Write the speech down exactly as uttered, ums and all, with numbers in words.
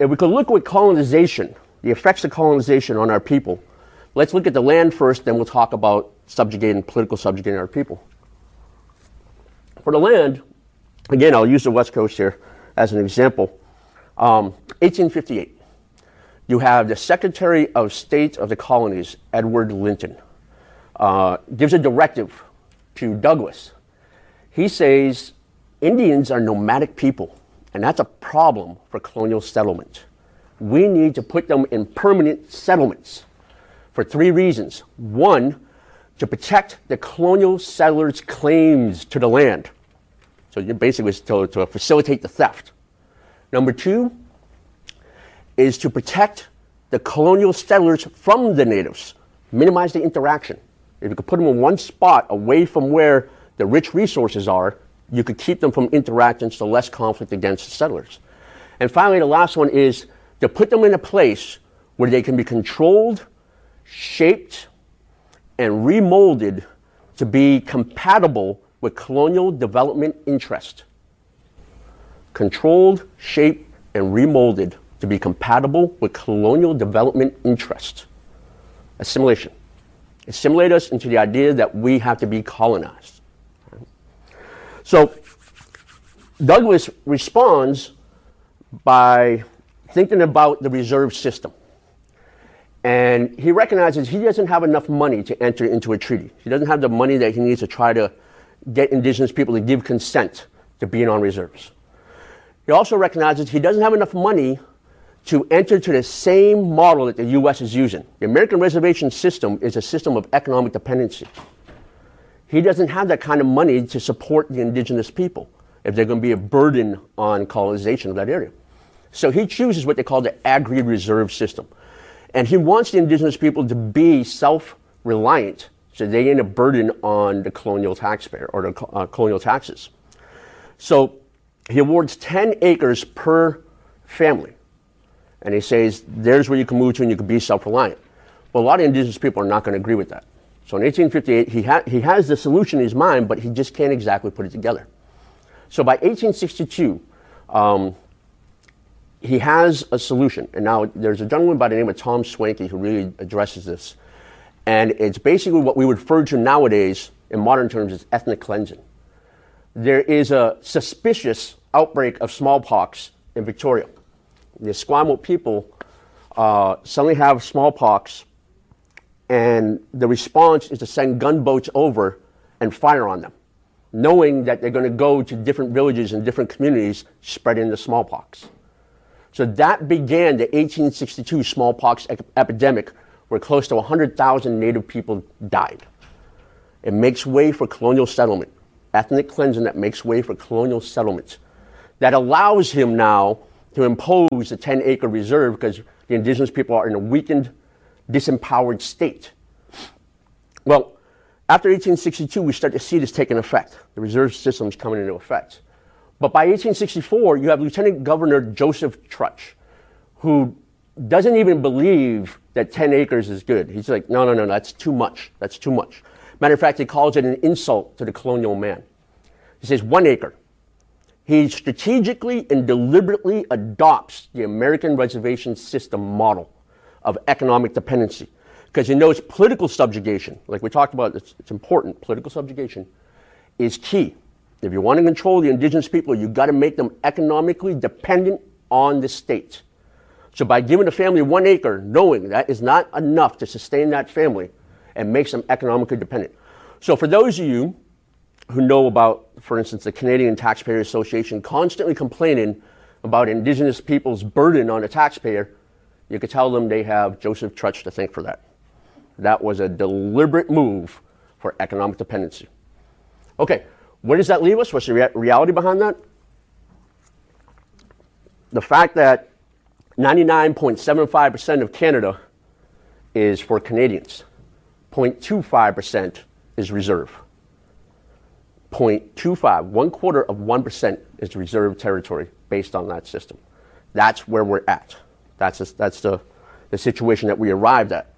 if we could look at colonization, the effects of colonization on our people, let's look at the land first, then we'll talk about subjugating, political subjugating our people. For the land, again, I'll use the West Coast here as an example. Um, eighteen fifty-eight, you have the Secretary of State of the Colonies, Edward Linton, uh, gives a directive to Douglas. He says, Indians are nomadic people, and that's a problem for colonial settlement. We need to put them in permanent settlements for three reasons. One, to protect the colonial settlers' claims to the land. So basically to, to facilitate the theft. Number two is to protect the colonial settlers from the natives, minimize the interaction. If you could put them in one spot away from where the rich resources are, you could keep them from interacting, so less conflict against the settlers. And finally, the last one is to put them in a place where they can be controlled, shaped, and remolded to be compatible with colonial development interest. Controlled, shaped, and remolded to be compatible with colonial development interest. Assimilation. Assimilate us into the idea that we have to be colonized. So Douglas responds by thinking about the reserve system. And he recognizes he doesn't have enough money to enter into a treaty. He doesn't have the money that he needs to try to get indigenous people to give consent to being on reserves. He also recognizes he doesn't have enough money to enter to the same model that the U S is using. The American reservation system is a system of economic dependency. He doesn't have that kind of money to support the indigenous people if they're going to be a burden on colonization of that area. So he chooses what they call the agri-reserve system. And he wants the indigenous people to be self-reliant so they ain't a burden on the colonial taxpayer or the uh, colonial taxes. So he awards ten acres per family. And he says, there's where you can move to and you can be self-reliant. But a lot of indigenous people are not going to agree with that. So in eighteen fifty-eight, he, ha- he has the solution in his mind, but he just can't exactly put it together. So by eighteen sixty-two, um, he has a solution. And now there's a gentleman by the name of Tom Swanky who really addresses this. And it's basically what we would refer to nowadays, in modern terms, as ethnic cleansing. There is a suspicious outbreak of smallpox in Victoria. The Esquimalt people uh, suddenly have smallpox, and the response is to send gunboats over and fire on them, knowing that they're going to go to different villages and different communities spreading the smallpox. So that began the eighteen sixty-two smallpox ep- epidemic, where close to one hundred thousand native people died. It makes way for colonial settlement, ethnic cleansing that makes way for colonial settlements. That allows him now to impose a ten acre reserve because the indigenous people are in a weakened, disempowered state. Well, after eighteen sixty-two, we start to see this taking effect. The reserve system is coming into effect. But by eighteen sixty-four, you have Lieutenant Governor Joseph Trutch, who doesn't even believe that ten acres is good. He's like, no, no, no, that's too much. That's too much. Matter of fact, he calls it an insult to the colonial man. He says one acre. He strategically and deliberately adopts the American reservation system model of economic dependency. Because he knows political subjugation, like we talked about, it's, it's important, political subjugation is key. If you want to control the indigenous people, you've got to make them economically dependent on the state. So by giving a family one acre, knowing that is not enough to sustain that family, and makes them economically dependent. So for those of you who know about, for instance, the Canadian Taxpayer Association constantly complaining about indigenous people's burden on the taxpayer, you could tell them they have Joseph Trutch to thank for that. That was a deliberate move for economic dependency. Okay, where does that leave us? What's the rea- reality behind that? The fact that ninety-nine point seven five percent of Canada is for Canadians. zero point two five percent is reserve. zero point two five, one quarter of one percent is reserve territory based on that system. That's where we're at. That's, a, that's the, the situation that we arrived at.